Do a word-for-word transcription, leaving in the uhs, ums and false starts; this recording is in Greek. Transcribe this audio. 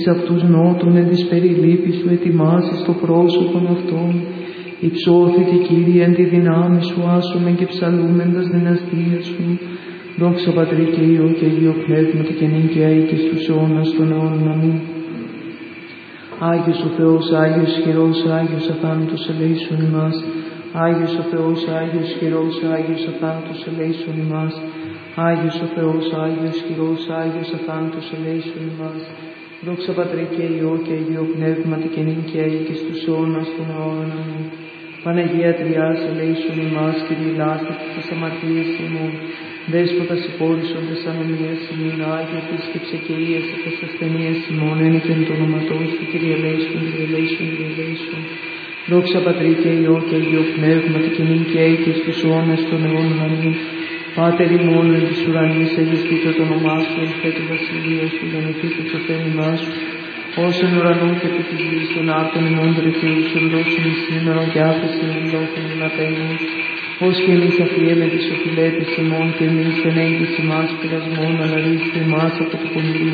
εις αυτούς νότων εν της περιλήπης σου ετοιμάσεις το πρόσωπον αυτών. Υψώθητη Κύριε εν τη δυνάμει σου άσομεν και ψαλούμεν τας δυναστείας σου. Δόξα Πατρί και Υιό και Αγίο Πνεύματι και νυν και αεί και στους αιώνας των αιώνων. Αμήν. Άγιος ο Θεός, Άγιος χειρός, Άγιος αθάνατος ελέησον ημάς. Άγιος ο Θεός, Άγιος χειρός, Άγιος αθάνατος ελέησον ημάς. Άγιος ο Θεός, Άγιος χειρός, Άγιος αθάνατος ελέησον ημάς. Δόξα Πατρί και Υιό και Αγίο Πνεύματι και νυν και αεί και στους αιώνας των αιώνων. Αμήν. Παναγία Τριάς ελέησον ημάς, Κύριε λάστιχε τας αμαρτίας ημών. Δέσποτας υπόρισον τες ανομίας ημών, Άγιε επίσκεψε και ίασε τας ασθενείας ημών, ένε και εν το όνοματός του, Κύριε ελέησον, Κύριε ελέησον, Κύριε ελέησον. Δόξα Πατρί και Υιό και Αγίο Πνεύματι και νυν και αεί και στους αιώνας των αιώνων. Αμήν. Πάτερ ημών εν της ουρανής, αγιαστήτω το όνομά σου, ελθέτω η βασιλεία σου, γεννηθήτω το θέλημά σου, ως εν ουρανού και επί της γης των άρτων ημών περιθεούσων δώσουν σήμερον και άφησιν εν δόθεν ηματαίνων, ως και εμείς αφιέμε τις οφειλέτες ημών και εμείς εν έγκυς ημάς πειρασμών, αλλά ρίστε ημάς από το πονηρού.